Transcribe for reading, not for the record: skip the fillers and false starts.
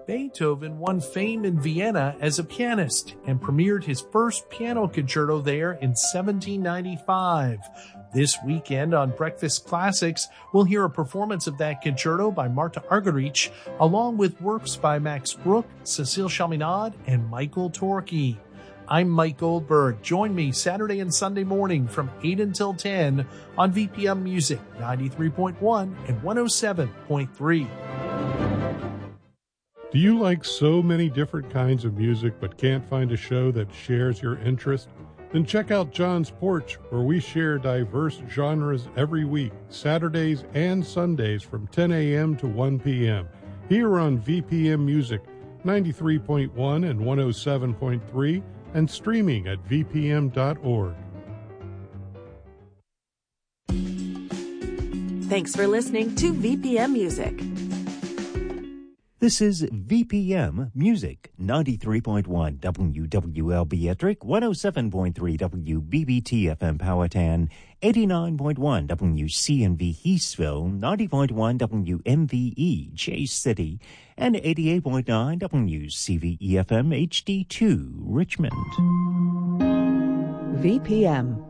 Beethoven won fame in Vienna as a pianist and premiered his first piano concerto there in 1795. This weekend on Breakfast Classics, we'll hear a performance of that concerto by Marta Argerich, along with works by Max Bruch, Cécile Chaminade, and Michael Torke. I'm Mike Goldberg. Join me Saturday and Sunday morning from 8 until 10 on VPM Music 93.1 and 107.3. Do you like so many different kinds of music but can't find a show that shares your interest? Then check out John's Porch, where we share diverse genres every week, Saturdays and Sundays from 10 a.m. to 1 p.m. here on VPM Music 93.1 and 107.3 and streaming at vpm.org. Thanks for listening to VPM Music. This is VPM Music, 93.1 WWLB Ettrick, 107.3 WBBT FM Powhatan, 89.1 WCNV Heathsville, 90.1 WMVE Chase City, and 88.9 WCVE FM HD2 Richmond. VPM.